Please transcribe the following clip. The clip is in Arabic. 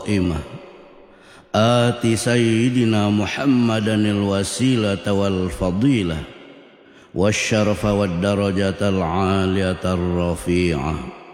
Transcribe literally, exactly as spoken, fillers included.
القائمة آت سيدنا محمدا الوسيلة والفضيلة والشرف والدرجة العالية الرفيعة